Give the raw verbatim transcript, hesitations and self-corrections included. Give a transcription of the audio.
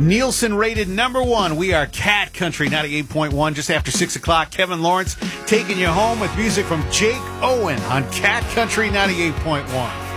Nielsen rated number one. We are Cat Country ninety-eight point one. Just after six o'clock, Kevin Lawrence taking you home with music from Jake Owen on Cat Country ninety-eight point one.